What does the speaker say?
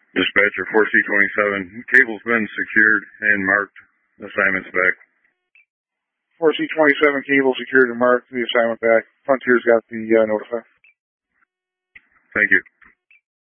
Dispatcher 4C27, cable's been secured and marked. Assignment's back. 4C27, cable secured and marked. The assignment back. Frontier's got the notify. Thank you.